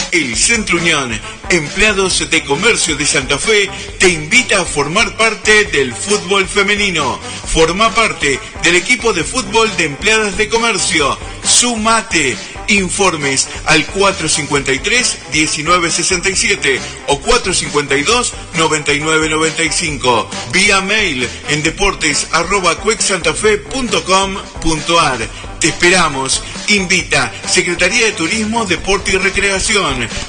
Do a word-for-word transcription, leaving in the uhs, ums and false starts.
El Centro Unión, Empleados de Comercio de Santa Fe, te invita a formar parte del fútbol femenino. Forma parte del equipo de fútbol de Empleadas de Comercio. Sumate. Informes al cuatro cinco tres, uno nueve seis siete o cuatro cinco dos, nueve nueve nueve cinco. Vía mail en deportes arroba cuexantafe punto com punto ar. Te esperamos. Invita Secretaría de Turismo, Deporte y Recreación.